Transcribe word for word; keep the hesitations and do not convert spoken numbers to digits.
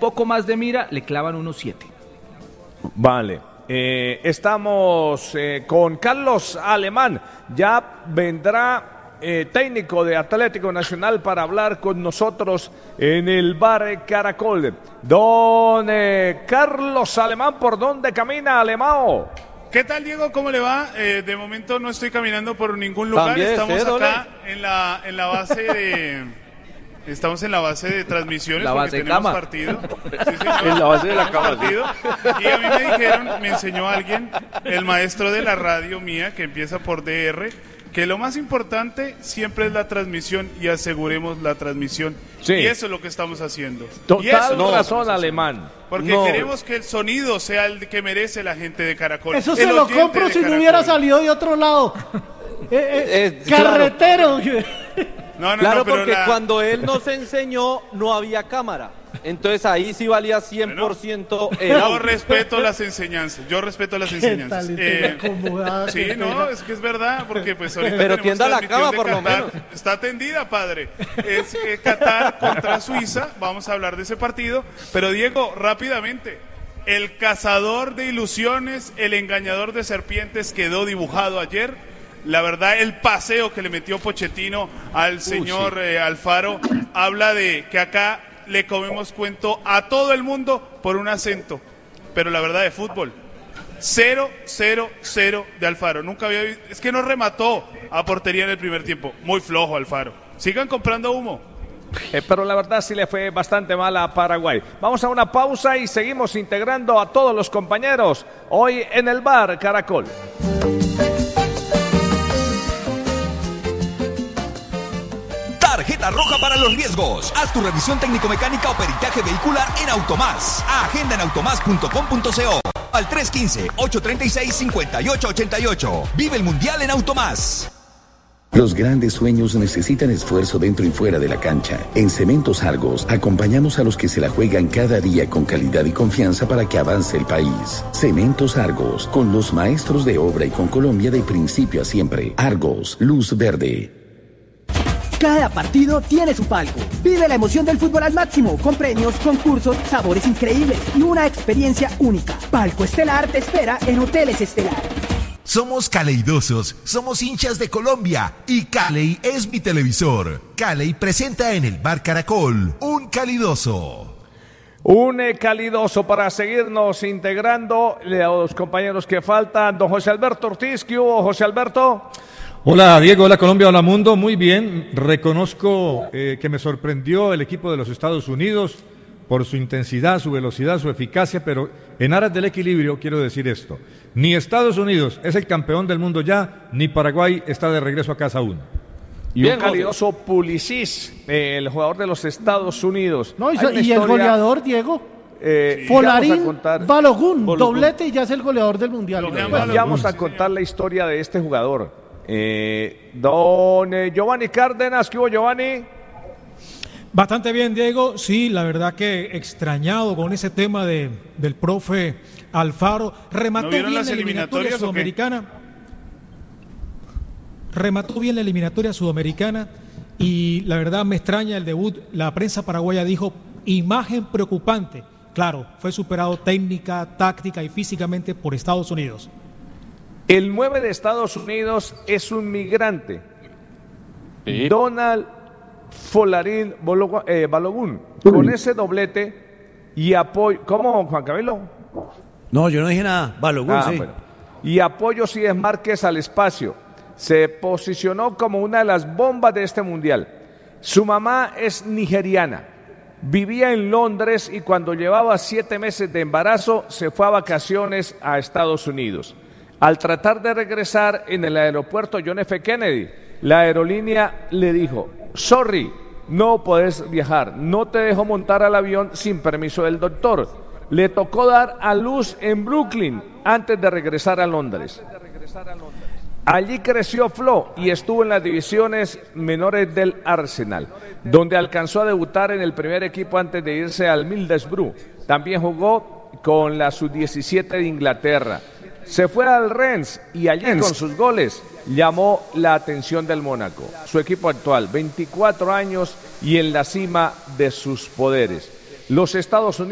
poco más de mira, le clavan unos siete. Vale. Eh, estamos eh, con Carlos Alemán. Ya vendrá eh, técnico de Atlético Nacional para hablar con nosotros en el bar Caracol. Don eh, Carlos Alemán, ¿por dónde camina Alemao? ¿Qué tal, Diego? ¿Cómo le va? Eh, de momento no estoy caminando por ningún lugar. También, Estamos ¿sí, acá en la, en la base de... Estamos en la base de transmisiones la base porque tenemos cama. partido. Sí, señor, En la base de la cama, partido. Y a mí me dijeron, me enseñó alguien, el maestro de la radio mía, que empieza por D R, que lo más importante siempre es la transmisión y aseguremos la transmisión. Sí. Y eso es lo que estamos haciendo. Total y eso es lo que razón, estamos haciendo. Alemán. Porque No. queremos que el sonido sea el que merece la gente de Caracol. Eso el se lo oyente compro de si no Caracol. hubiera salido de otro lado. Eh, eh, Eh, claro. carretero. No, no, Claro, no, pero porque la- cuando él nos enseñó no había cámara. Entonces ahí sí valía cien por ciento el Yo audio. respeto las enseñanzas, yo respeto las ¿Qué enseñanzas. tal? Eh, Acomodada, sí, qué no, pena. es que es verdad, porque pues ahorita Pero tenemos tienda la transmisión cama, de por lo Qatar. menos. Está atendida, padre. Es eh, Qatar contra Suiza, vamos a hablar de ese partido. Pero Diego, rápidamente, el cazador de ilusiones, el engañador de serpientes quedó dibujado ayer. La verdad, el paseo que le metió Pochettino al señor eh, Alfaro habla de que acá le comemos cuento a todo el mundo por un acento. Pero la verdad de fútbol, cero, cero, cero de Alfaro. Nunca había visto, es que no remató a portería en el primer tiempo. Muy flojo Alfaro. Sigan comprando humo. Eh, pero la verdad sí le fue bastante mal a Paraguay. Vamos a una pausa y seguimos integrando a todos los compañeros hoy en el bar Caracol. Tarjeta roja para los riesgos. Haz tu revisión técnico-mecánica o peritaje vehicular en Automás. Agenda en automás punto com punto co al tres uno cinco, ocho tres seis, cinco ocho ocho ocho. Vive el Mundial en Automás. Los grandes sueños necesitan esfuerzo dentro y fuera de la cancha. En Cementos Argos acompañamos a los que se la juegan cada día con calidad y confianza para que avance el país. Cementos Argos, con los maestros de obra y con Colombia de principio a siempre. Argos, luz verde. Cada partido tiene su palco. Vive la emoción del fútbol al máximo, con premios, concursos, sabores increíbles y una experiencia única. Palco Estelar te espera en Hoteles Estelar. Somos caleidosos, somos hinchas de Colombia y Caley es mi televisor. Caley presenta en el bar Caracol un calidoso. Un eh, calidoso para seguirnos integrando a los compañeros que faltan. Don José Alberto Ortiz, ¿qué hubo, José Alberto? Hola Diego, hola Colombia, hola mundo, muy bien, reconozco eh, que me sorprendió el equipo de los Estados Unidos por su intensidad, su velocidad, su eficacia, pero en aras del equilibrio quiero decir esto, ni Estados Unidos es el campeón del mundo ya, ni Paraguay está de regreso a casa aún. Y Bien, un calidoso Pulisic, eh, el jugador de los Estados Unidos. No, y, Hay una y el historia, goleador, Diego. eh, Folarín, ya vamos a contar, Balogun, Balogun. doblete y ya es el goleador del mundial. Lo que Bueno, llama ya vamos a Sí, contar señor. la historia de este jugador. Eh, don eh, Giovanni Cárdenas, ¿qué hubo, Giovanni? Bastante bien, Diego. Sí, la verdad que extrañado con ese tema de, del profe Alfaro. Remató ¿No vieron bien las la eliminatoria eliminatorias o qué? sudamericana. Remató bien la eliminatoria sudamericana y la verdad me extraña el debut. La prensa paraguaya dijo imagen preocupante. Claro, fue superado técnica, táctica y físicamente por Estados Unidos. El nueve de Estados Unidos es un migrante. Sí. Donald Folarín Bolo- eh, Balogun, con ese doblete y apoyo. ¿Cómo, Juan Camilo? No, yo no dije nada. Balogun, Ah, sí. bueno. Y apoyos y desmarques al espacio. Se posicionó como una de las bombas de este mundial. Su mamá es nigeriana. Vivía en Londres y cuando llevaba siete meses de embarazo se fue a vacaciones a Estados Unidos. Al tratar de regresar en el aeropuerto John F. Kennedy, la aerolínea le dijo, sorry, no puedes viajar, no te dejo montar al avión sin permiso del doctor. Le tocó dar a luz en Brooklyn antes de regresar a Londres. Allí creció Flo y estuvo en las divisiones menores del Arsenal, donde alcanzó a debutar en el primer equipo antes de irse al Middlesbrough. También jugó con la sub diecisiete de Inglaterra. Se fue al Rennes y allí con sus goles llamó la atención del Mónaco. Su equipo actual, veinticuatro años y en la cima de sus poderes. Los Estados Unidos